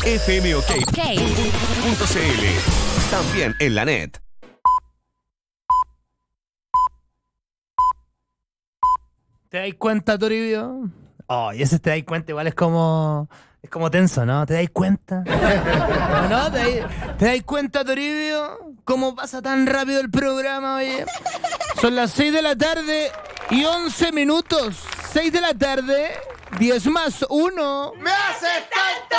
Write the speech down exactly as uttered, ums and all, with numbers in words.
F M OK punto C L. También en la net. ¿Te dais cuenta, Toribio? Oh, y ese te dais cuenta igual es como... Es como tenso, ¿no? ¿Te dais cuenta? ¿No, no? ¿Te dais, ¿te dais cuenta, Toribio? ¿Cómo pasa tan rápido el programa, oye? Son las seis de la tarde y once minutos. seis de la tarde, diez más uno. ¡Me hace estar